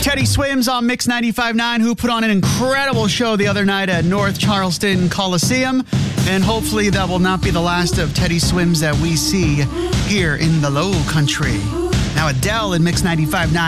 Teddy Swims on Mix 95.9, who put on an incredible show the other night at North Charleston Coliseum. And hopefully that will not be the last of Teddy Swims that we see here in the Low Country. Now Adele in Mix 95.9.